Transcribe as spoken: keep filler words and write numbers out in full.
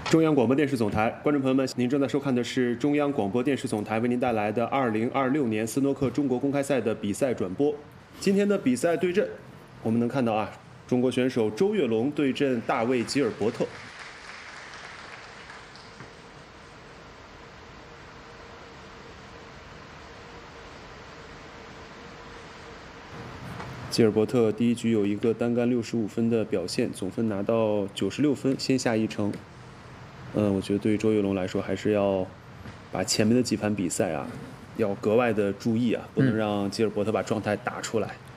中央广播电视总台，观众朋友们，您正在收看的是中央广播电视总台为您带来的二零二六年斯诺克中国公开赛的比赛转播。今天的比赛对阵，我们能看到啊，中国选手周跃龙对阵大卫吉尔伯特。吉尔伯特第一局有一个单杆六十五分的表现，总分拿到九十六分，先下一城。嗯，我觉得对于周跃龙来说，还是要把前面的几盘比赛啊，要格外的注意啊，不能让吉尔伯特把状态打出来。